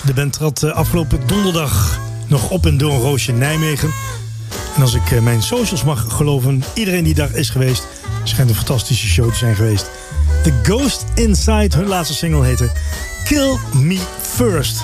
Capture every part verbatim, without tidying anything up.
De band trad uh, afgelopen donderdag nog op in Doornroosje Nijmegen. En als ik uh, mijn socials mag geloven, iedereen die daar is geweest, schijnt een fantastische show te zijn geweest. The Ghost Inside, hun laatste single heette Kill Me First.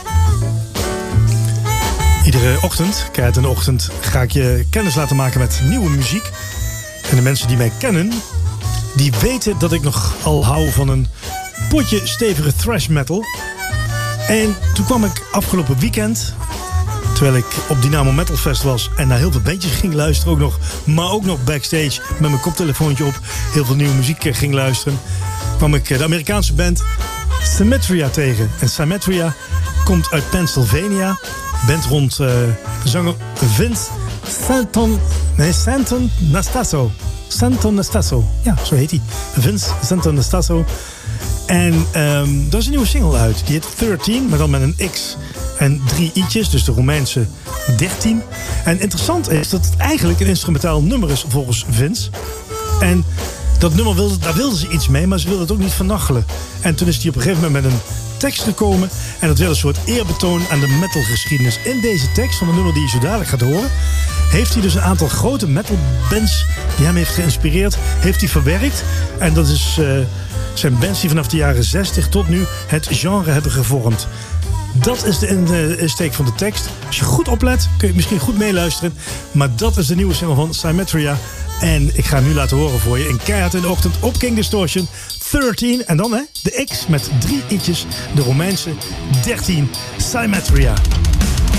Iedere ochtend, keihard in de ochtend, ga ik je kennis laten maken met nieuwe muziek. En de mensen die mij kennen, die weten dat ik nogal hou van een potje stevige thrash metal. En toen kwam ik afgelopen weekend, terwijl ik op Dynamo Metal Fest was en naar heel veel bandjes ging luisteren ook nog, maar ook nog backstage met mijn koptelefoontje op heel veel nieuwe muziek ging luisteren, kwam ik de Amerikaanse band Symmetria tegen. En Symmetria komt uit Pennsylvania. Band rond uh, zanger Vince Santon, nee, Santon Nastasso. Santon Nastasso, ja, zo heet hij. Vince Santon Nastasso. En um, daar is een nieuwe single uit. Die heet dertien, maar dan met een X en drie i'tjes, dus de Romeinse dertien. En interessant is dat het eigenlijk een instrumentaal nummer is volgens Vince. En dat nummer, wilde, daar wilden ze iets mee, maar ze wilden het ook niet vernachelen. En toen is hij op een gegeven moment met een tekst gekomen. En dat werd een soort eerbetoon aan de metalgeschiedenis. In deze tekst van het nummer die je zo dadelijk gaat horen, heeft hij dus een aantal grote metalbands die hem heeft geïnspireerd, heeft hij verwerkt. En dat is uh, zijn bands die vanaf de jaren zestig tot nu het genre hebben gevormd. Dat is de insteek van de tekst. Als je goed oplet, kun je misschien goed meeluisteren. Maar dat is de nieuwe single van Symmetria. En ik ga hem nu laten horen voor je in keihard in de ochtend op King Distortion. dertien en dan hè, de X met drie i'tjes, de Romeinse dertien, Symmetria.